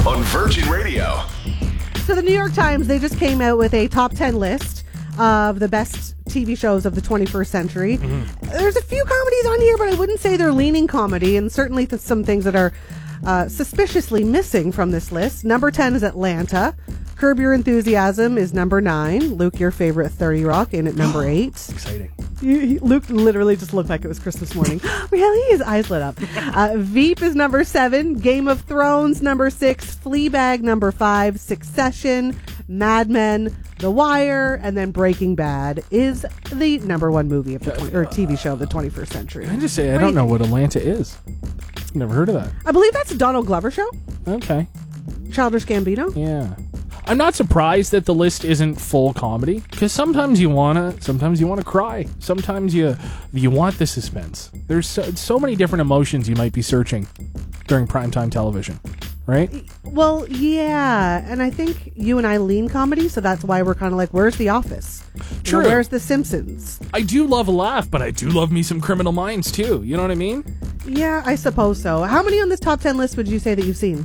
on Virgin Radio. So the New York Times, they just came out with a top 10 list of the best TV shows of the 21st century. There's a few comedies on here, but I wouldn't say they're leaning comedy, and certainly some things that are suspiciously missing from this list. Number 10 is Atlanta. Curb Your Enthusiasm is number 9. Luke, your favorite 30 Rock, in at number 8. Exciting. Luke literally just looked like it was Christmas morning. Really? His eyes lit up. Veep is number 7. Game of Thrones, number 6. Fleabag, number 5. Succession, Mad Men, The Wire, and then Breaking Bad is the number 1 movie of the TV show of the 21st century. Can I just say, I don't know what Atlanta is. Never heard of that. I believe that's a Donald Glover show. Okay. Childish Gambino. Yeah. I'm not surprised that the list isn't full comedy, because sometimes you wanna cry, sometimes you want the suspense. There's so many different emotions you might be searching during primetime television, right? Well, yeah, and I think you and I lean comedy, so that's why we're kind of like, where's The Office? True. Where's The Simpsons? I do love a laugh, but I do love me some Criminal Minds too. You know what I mean? Yeah, I suppose so. How many on this top 10 list would you say that you've seen?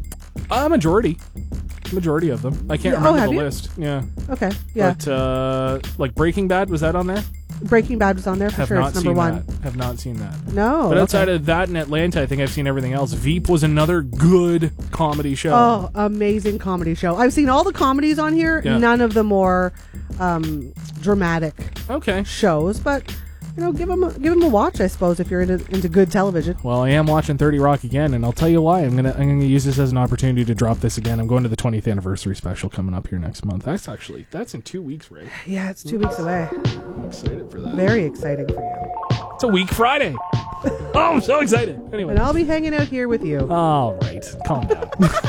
Majority of them. I can't remember the list. Yeah. Okay. Yeah. But like Breaking Bad, was that on there? Breaking Bad was on there for sure. It's number 1. Have not seen that. No. But outside of that in Atlanta, I think I've seen everything else. Veep was another good comedy show. Oh, amazing comedy show. I've seen all the comedies on here. Yeah. None of the more dramatic shows, but give them a watch, I suppose, if you're into good television. Well, I am watching 30 Rock again, and I'll tell you why. I'm gonna use this as an opportunity to drop this again. I'm going to the 20th anniversary special coming up here next month. That's in 2 weeks, Ray. Yeah, it's 2 weeks away. I'm excited for that. Very exciting for you. It's a week Friday. Oh, I'm so excited. Anyway. And I'll be hanging out here with you. All right. Calm down.